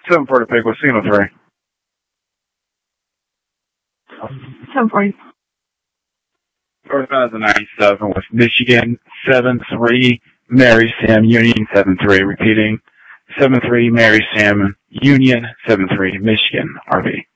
740 pick with signal 3. 740. Northbound 97 with Michigan 73 Mary Sam Union 73. Repeating 73 Mary Sam Union 73 Michigan RV.